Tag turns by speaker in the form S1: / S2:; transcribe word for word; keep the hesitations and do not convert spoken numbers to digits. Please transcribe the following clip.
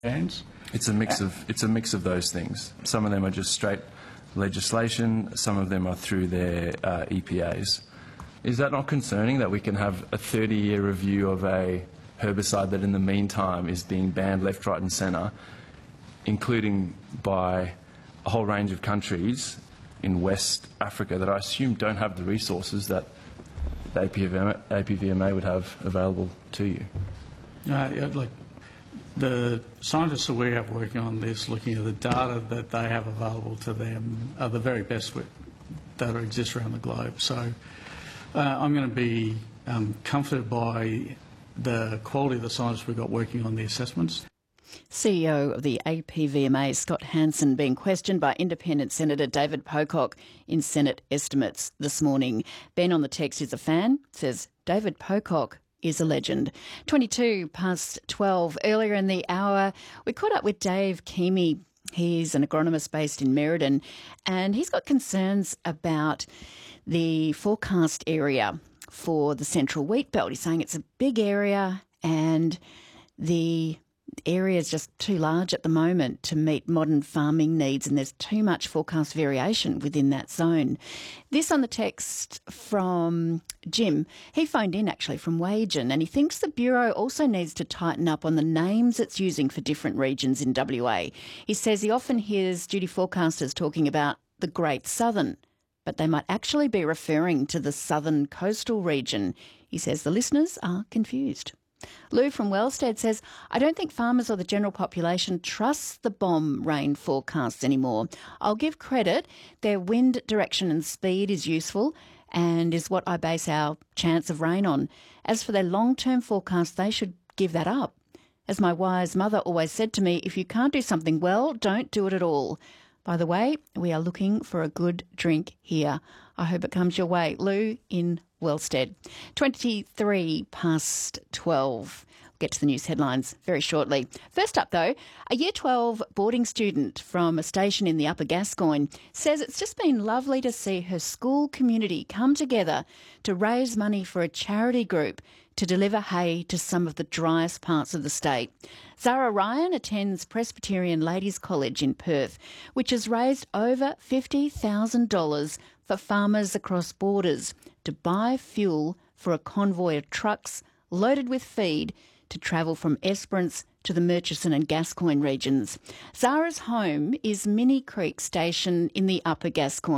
S1: hands.
S2: It's a mix of it's a mix of those things. Some of them are just straight legislation. Some of them are through their uh, E P As. Is that not concerning that we can have a thirty-year review of a herbicide that in the meantime is being banned left, right and centre, including by a whole range of countries in West Africa that I assume don't have the resources that the A P V M A would have available to you?
S1: Uh, yeah, like the scientists that we have working on this, looking at the data that they have available to them, are the very best that exists around the globe. So uh, I'm going to be um, comforted by the quality of the scientists we've got working on the assessments.
S3: C E O of the A P V M A, Scott Hansen, being questioned by Independent Senator David Pocock in Senate estimates this morning. Ben on the text is a fan, says David Pocock is a legend. twenty-two past twelve. Earlier in the hour, we caught up with Dave Keamy. He's an agronomist based in Merredin, and he's got concerns about the forecast area for the central wheat belt. He's saying it's a big area and the area is just too large at the moment to meet modern farming needs, and there's too much forecast variation within that zone. This on the text from Jim. He phoned in actually from Wagen, and he thinks the Bureau also needs to tighten up on the names it's using for different regions in W A. He says he often hears duty forecasters talking about the Great Southern, but they might actually be referring to the southern coastal region. He says the listeners are confused. Lou from Wellstead says, I don't think farmers or the general population trusts the bomb rain forecasts anymore. I'll give credit. Their wind direction and speed is useful and is what I base our chance of rain on. As for their long-term forecast, they should give that up. As my wise mother always said to me, if you can't do something well, don't do it at all. By the way, we are looking for a good drink here. I hope it comes your way. Lou in Wellstead. twenty-three past twelve. We'll get to the news headlines very shortly. First up, though, a Year twelve boarding student from a station in the Upper Gascoyne says it's just been lovely to see her school community come together to raise money for a charity group to deliver hay to some of the driest parts of the state. Zara Ryan attends Presbyterian Ladies College in Perth, which has raised over fifty thousand dollars for farmers across borders to buy fuel for a convoy of trucks loaded with feed to travel from Esperance to the Murchison and Gascoyne regions. Zara's home is Minnie Creek Station in the Upper Gascoyne.